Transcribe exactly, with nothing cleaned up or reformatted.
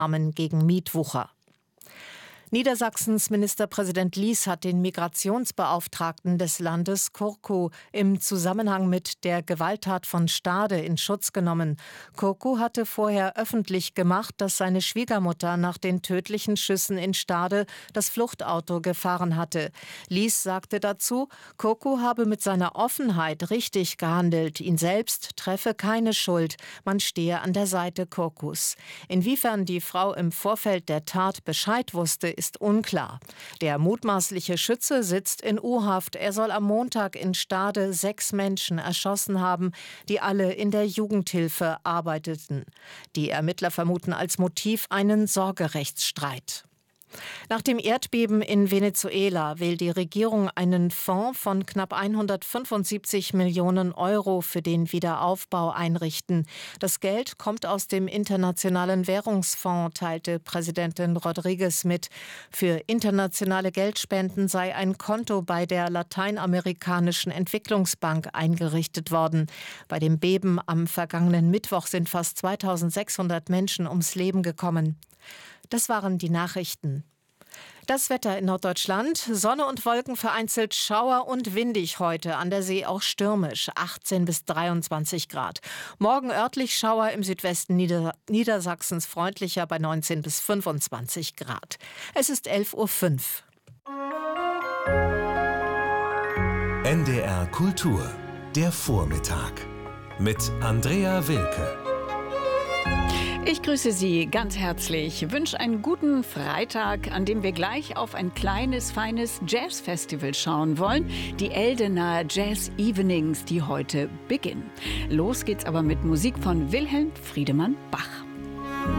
Maßnahmen gegen Mietwucher. Niedersachsens Ministerpräsident Lies hat den Migrationsbeauftragten des Landes Kurku im Zusammenhang mit der Gewalttat von Stade in Schutz genommen. Kurku hatte vorher öffentlich gemacht, dass seine Schwiegermutter nach den tödlichen Schüssen in Stade das Fluchtauto gefahren hatte. Lies sagte dazu, Kurku habe mit seiner Offenheit richtig gehandelt. Ihn selbst treffe keine Schuld. Man stehe an der Seite Kurkus. Inwiefern die Frau im Vorfeld der Tat Bescheid wusste, ist unklar. Der mutmaßliche Schütze sitzt in U-Haft. Er soll am Montag in Stade sechs Menschen erschossen haben, die alle in der Jugendhilfe arbeiteten. Die Ermittler vermuten als Motiv einen Sorgerechtsstreit. Nach dem Erdbeben in Venezuela will die Regierung einen Fonds von knapp hundertfünfundsiebzig Millionen Euro für den Wiederaufbau einrichten. Das Geld kommt aus dem Internationalen Währungsfonds, teilte Präsidentin Rodriguez mit. Für internationale Geldspenden sei ein Konto bei der Lateinamerikanischen Entwicklungsbank eingerichtet worden. Bei dem Beben am vergangenen Mittwoch sind fast zweitausendsechshundert Menschen ums Leben gekommen. Das waren die Nachrichten. Das Wetter in Norddeutschland: Sonne und Wolken, vereinzelt Schauer und windig heute, an der See auch stürmisch, achtzehn bis dreiundzwanzig Grad. Morgen örtlich Schauer, im Südwesten Nieder- Niedersachsens freundlicher bei neunzehn bis fünfundzwanzig Grad. Es ist elf Uhr fünf. N D R Kultur, der Vormittag mit Andrea Wilke. Ich grüße Sie ganz herzlich, wünsche einen guten Freitag, an dem wir gleich auf ein kleines, feines Jazzfestival schauen wollen. Die Eldener Jazz Evenings, die heute beginnen. Los geht's aber mit Musik von Wilhelm Friedemann Bach.